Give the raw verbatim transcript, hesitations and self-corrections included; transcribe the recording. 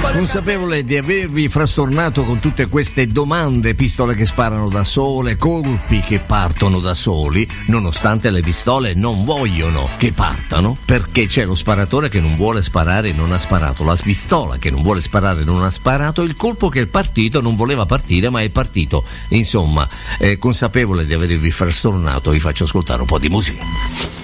Consapevole di avervi frastornato con tutte queste domande, pistole che sparano da sole, colpi che partono da soli, nonostante le pistole non vogliono che partano, perché c'è lo sparatore che non vuole sparare e non ha sparato, la pistola che non vuole sparare e non ha sparato, il colpo che è partito non voleva partire ma è partito. Insomma, eh, consapevole di avervi frastornato, vi faccio ascoltare un po' di musica.